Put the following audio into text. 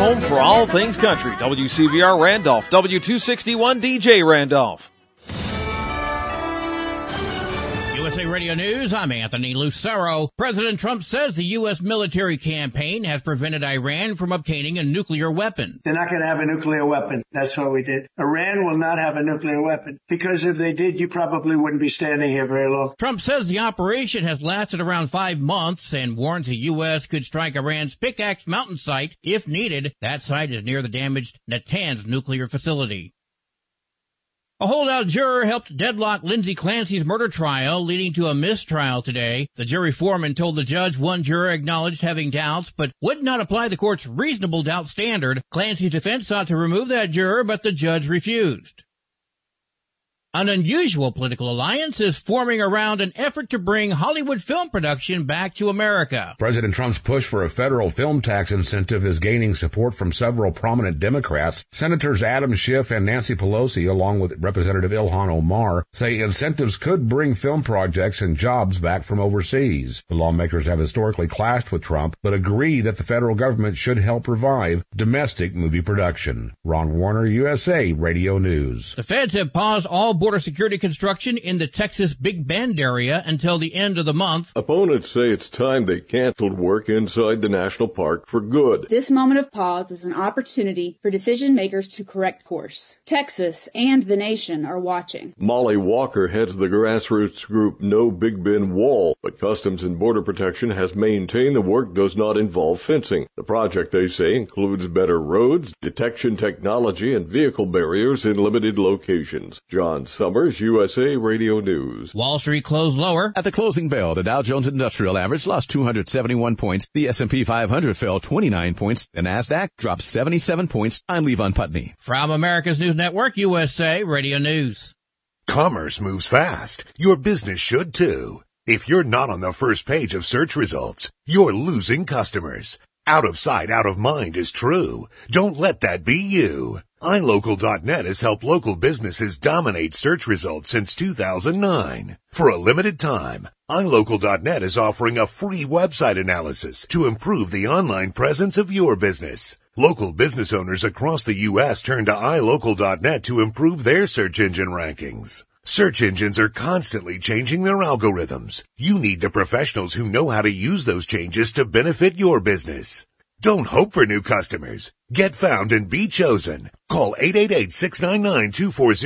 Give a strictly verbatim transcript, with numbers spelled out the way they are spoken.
home for all things country. W C V R Randolph, W two sixty-one D J Randolph. U S A Radio News, I'm Anthony Lucero. President Trump says the U S military campaign has prevented Iran from obtaining a nuclear weapon. They're not going to have a nuclear weapon. That's what we did. Iran will not have a nuclear weapon, because if they did, you probably wouldn't be standing here very long. Trump says the operation has lasted around five months and warns the U S could strike Iran's Pickaxe Mountain site if needed. That site is near the damaged Natanz nuclear facility. A holdout juror helped deadlock Lindsay Clancy's murder trial, leading to a mistrial today. The jury foreman told the judge one juror acknowledged having doubts, but would not apply the court's reasonable doubt standard. Clancy's defense sought to remove that juror, but the judge refused. An unusual political alliance is forming around an effort to bring Hollywood film production back to America. President Trump's push for a federal film tax incentive is gaining support from several prominent Democrats. Senators Adam Schiff and Nancy Pelosi, along with Representative Ilhan Omar, say incentives could bring film projects and jobs back from overseas. The lawmakers have historically clashed with Trump, but agree that the federal government should help revive domestic movie production. Ron Warner, U S A Radio News. The feds have paused all border security construction in the Texas Big Bend area until the end of the month. Opponents say it's time they canceled work inside the national park for good. This moment of pause is an opportunity for decision makers to correct course. Texas and the nation are watching. Molly Walker heads the grassroots group No Big Bend Wall, but Customs and Border Protection has maintained the work does not involve fencing. The project, they say, includes better roads, detection technology, and vehicle barriers in limited locations. John Summers, U S A Radio News. Wall Street closed lower. At the closing bell, the Dow Jones Industrial Average lost two hundred seventy-one points. The S and P five hundred fell twenty-nine points. The NASDAQ dropped seventy-seven points. I'm Levon Putney. From America's News Network, U S A Radio News. Commerce moves fast. Your business should too. If you're not on the first page of search results, you're losing customers. Out of sight, out of mind is true. Don't let that be you. i local dot net has helped local businesses dominate search results since two thousand nine. For a limited time, i local dot net is offering a free website analysis to improve the online presence of your business. Local business owners across the U S turn to i local dot net to improve their search engine rankings. Search engines are constantly changing their algorithms. You need the professionals who know how to use those changes to benefit your business. Don't hope for new customers. Get found and be chosen. Call eight eight eight, six nine nine, two four zero